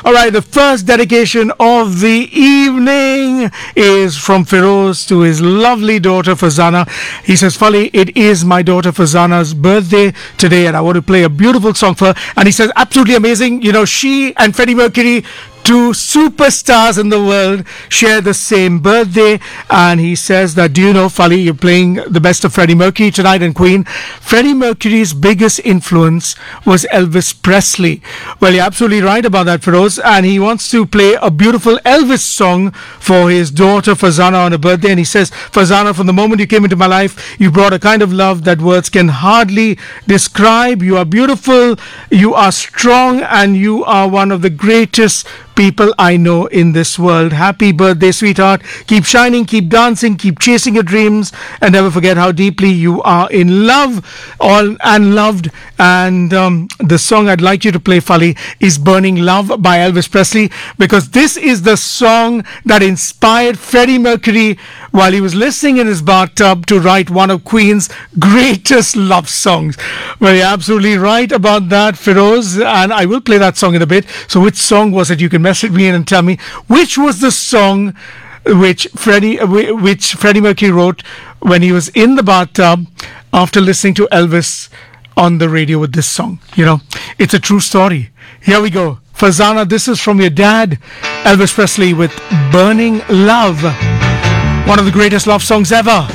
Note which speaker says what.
Speaker 1: All right, the first dedication of the evening is from Feroz to his lovely daughter Fazana. He says, Fali, it is my daughter Fazana's birthday today and I want to play a beautiful song for her. And he says, absolutely amazing. You know, she and Freddie Mercury, two superstars in the world, share the same birthday. And he says that, do you know, Fali, you're playing the best of Freddie Mercury tonight and Queen. Freddie Mercury's biggest influence was Elvis Presley. Well, you're absolutely right about that, Feroz. And he wants to play a beautiful Elvis song for his daughter Fazana on her birthday. And he says, Fazana, from the moment you came into my life, you brought a kind of love that words can hardly describe. You are beautiful, you are strong, and you are one of the greatest people I know in this world. Happy birthday, sweetheart. Keep shining, keep dancing, keep chasing your dreams, and never forget how deeply you are in love and loved. And the song I'd like you to play, Fali, is Burning Love by Elvis Presley, because this is the song that inspired Freddie Mercury while he was listening in his bathtub to write one of Queen's greatest love songs. Well, you're absolutely right about that, Feroz, and I will play that song in a bit. So which song was it? You can message me in and tell me which was the song which Freddie Mercury wrote when he was in the bathtub after listening to Elvis on the radio with this song. You know, it's a true story. Here we go. Fazana, this is from your dad, Elvis Presley, with Burning Love. One of the greatest love songs ever.